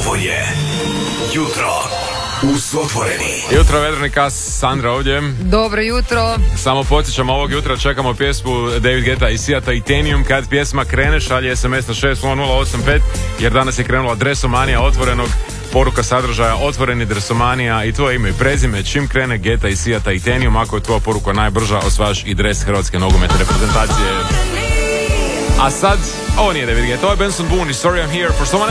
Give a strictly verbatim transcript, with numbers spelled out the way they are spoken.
Ovo je Jutro uz Otvoreni. Jutro, Vedrnika, Sandra ovdje. Dobro jutro. Samo podsjećam, ovog jutra čekamo pjesmu David Guetta i Sia Titanium. Kad pjesma krene, šalje es em es na šest nula nula osam pet, jer danas je krenula Dresomanija Otvorenog. Poruka sadržaja Otvoreni Dresomanija i tvoje ime i prezime. Čim krene Guetta i Sia Titanium, ako je tvoja poruka najbrža, osvajaš i dres hrvatske nogometne reprezentacije. A sad, ovo nije David Guetta, ovo je Benson Boone i Sorry I'm Here for Someone